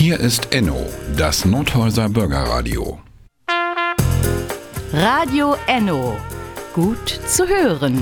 Hier ist Enno, das Nordhäuser Bürgerradio. Radio Enno. Gut zu hören.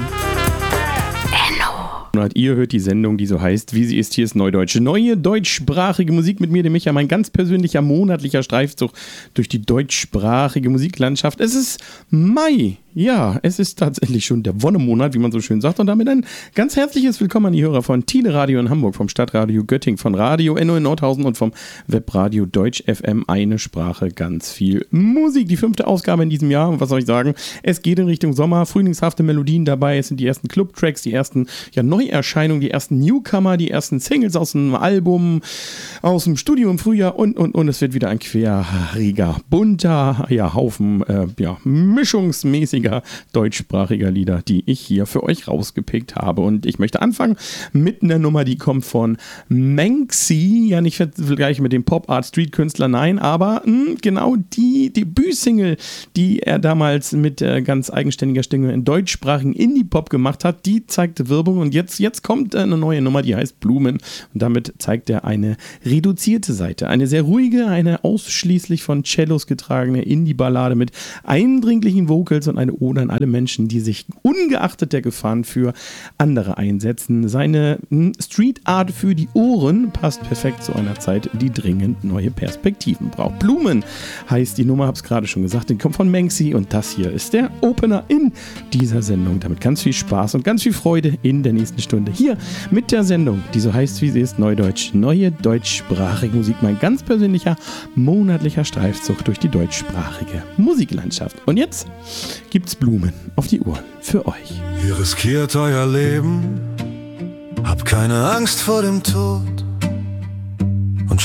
Ihr hört die Sendung, die so heißt, wie sie ist, hier ist Neudeutsch. Neue deutschsprachige Musik mit mir, dem Micha, mein ganz persönlicher monatlicher Streifzug durch die deutschsprachige Musiklandschaft. Es ist Mai. Ja, es ist tatsächlich schon der Wonnemonat, wie man so schön sagt. Und damit ein ganz herzliches Willkommen an die Hörer von Thiele Radio in Hamburg, vom Stadtradio Göttingen, von Radio Enno in Nordhausen und vom Webradio Deutsch FM. Eine Sprache, ganz viel Musik. Die 5. Ausgabe in diesem Jahr. Und was soll ich sagen? Es geht in Richtung Sommer. Frühlingshafte Melodien dabei. Es sind die ersten Club-Tracks, die ersten Neuerscheinungen, die ersten Newcomer, die ersten Singles aus dem Album, aus dem Studio im Frühjahr und. Es wird wieder ein querriger, bunter Haufen mischungsmäßiger deutschsprachiger Lieder, die ich hier für euch rausgepickt habe. Und ich möchte anfangen mit einer Nummer, die kommt von Manxi. Ja, nicht vergleichen mit dem Pop-Art-Street-Künstler, nein, aber genau die Debütsingle, die er damals mit ganz eigenständiger Stimme in deutschsprachigen Indie-Pop gemacht hat, die zeigte Wirbung. Und jetzt kommt eine neue Nummer, die heißt Blumen. Und damit zeigt er eine reduzierte Seite. Eine sehr ruhige, eine ausschließlich von Cellos getragene Indie-Ballade mit eindringlichen Vocals und eine Ode an alle Menschen, die sich ungeachtet der Gefahren für andere einsetzen. Seine Street Art für die Ohren passt perfekt zu einer Zeit, die dringend neue Perspektiven braucht. Blumen heißt die Nummer, hab's gerade schon gesagt, die kommt von Manxi und das hier ist der Opener in dieser Sendung. Damit ganz viel Spaß und ganz viel Freude in der nächsten Stunde hier mit der Sendung, die so heißt, wie sie ist, Neudeutsch. Neue deutschsprachige Musik, mein ganz persönlicher monatlicher Streifzug durch die deutschsprachige Musiklandschaft. Und jetzt gibt's Blumen auf die Ohren für euch. Ihr riskiert euer Leben, habt keine Angst vor dem Tod.